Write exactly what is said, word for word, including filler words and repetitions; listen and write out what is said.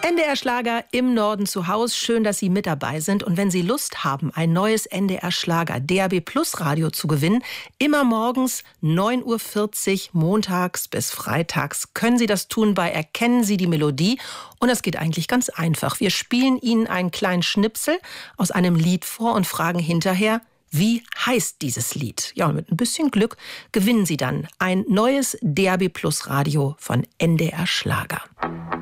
N D R Schlager im Norden zu Haus. Schön, dass Sie mit dabei sind. Und wenn Sie Lust haben, ein neues N D R Schlager D A B Plus Radio zu gewinnen, immer morgens neun Uhr vierzig, montags bis freitags, können Sie das tun bei Erkennen Sie die Melodie. Und das geht eigentlich ganz einfach. Wir spielen Ihnen einen kleinen Schnipsel aus einem Lied vor und fragen hinterher, wie heißt dieses Lied? Ja, und mit ein bisschen Glück gewinnen Sie dann ein neues D A B Plus Radio von N D R Schlager.